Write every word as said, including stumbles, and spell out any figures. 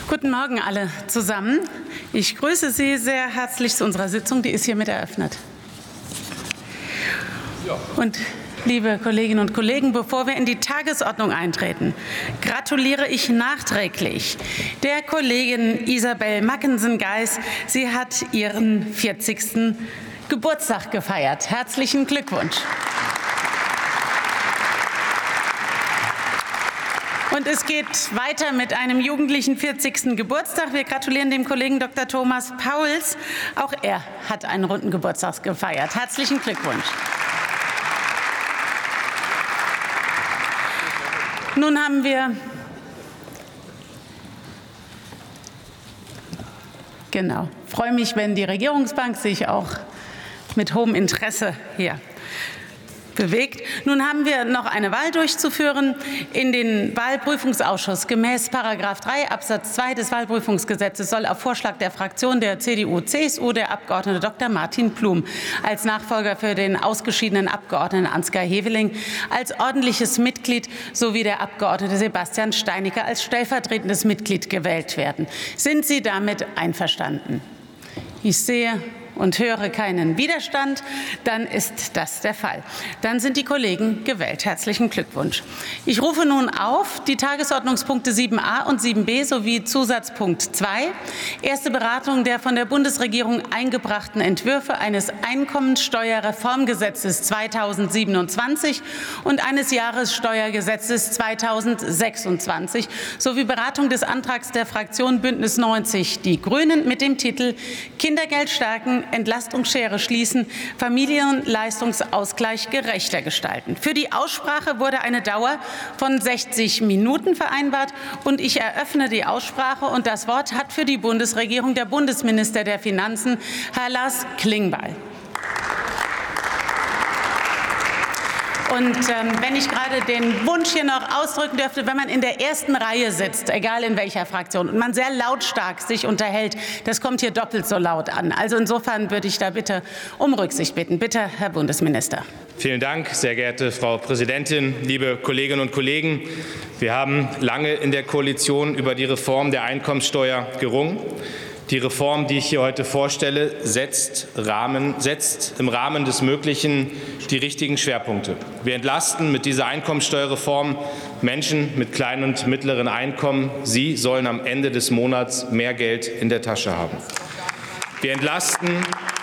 Guten Morgen alle zusammen. Ich grüße Sie sehr herzlich zu unserer Sitzung, die ist hiermit eröffnet. Und liebe Kolleginnen und Kollegen, bevor wir in die Tagesordnung eintreten, gratuliere ich nachträglich der Kollegin Isabel Mackensen-Geis. Sie hat ihren vierzigsten Geburtstag gefeiert. Herzlichen Glückwunsch. Und es geht weiter mit einem jugendlichen vierzigsten Geburtstag. Wir gratulieren dem Kollegen Doktor Thomas Pauls. Auch er hat einen runden Geburtstag gefeiert. Herzlichen Glückwunsch. Nun haben wir genau. Ich freue mich, wenn die Regierungsbank sich auch mit hohem Interesse hier bewegt. Nun haben wir noch eine Wahl durchzuführen in den Wahlprüfungsausschuss. Gemäß Paragraph drei Absatz zwei des Wahlprüfungsgesetzes soll auf Vorschlag der Fraktion der C D U C S U der Abgeordnete Doktor Martin Blum als Nachfolger für den ausgeschiedenen Abgeordneten Ansgar Heveling als ordentliches Mitglied sowie der Abgeordnete Sebastian Steinicke als stellvertretendes Mitglied gewählt werden. Sind Sie damit einverstanden? Ich sehe und höre keinen Widerstand, dann ist das der Fall. Dann sind die Kollegen gewählt. Herzlichen Glückwunsch. Ich rufe nun auf die Tagesordnungspunkte sieben a und sieben b sowie Zusatzpunkt zwei, erste Beratung der von der Bundesregierung eingebrachten Entwürfe eines Einkommensteuerreformgesetzes zweitausendsiebenundzwanzig und eines Jahressteuergesetzes zweitausendsechsundzwanzig sowie Beratung des Antrags der Fraktion Bündnis neunzig Die Grünen mit dem Titel Kindergeld stärken, Entlastungsschere schließen, Familienleistungsausgleich gerechter gestalten. Für die Aussprache wurde eine Dauer von sechzig Minuten vereinbart und ich eröffne die Aussprache und das Wort hat für die Bundesregierung der Bundesminister der Finanzen, Herr Lars Klingbeil. Und ähm, wenn ich gerade den Wunsch hier noch ausdrücken dürfte, wenn man in der ersten Reihe sitzt, egal in welcher Fraktion, und man sehr lautstark sich unterhält, das kommt hier doppelt so laut an. Also insofern würde ich da bitte um Rücksicht bitten. Bitte, Herr Bundesminister. Vielen Dank, sehr geehrte Frau Präsidentin, liebe Kolleginnen und Kollegen. Wir haben lange in der Koalition über die Reform der Einkommensteuer gerungen. Die Reform, die ich hier heute vorstelle, setzt, Rahmen, setzt im Rahmen des Möglichen die richtigen Schwerpunkte. Wir entlasten mit dieser Einkommensteuerreform Menschen mit kleinen und mittleren Einkommen. Sie sollen am Ende des Monats mehr Geld in der Tasche haben. Wir entlasten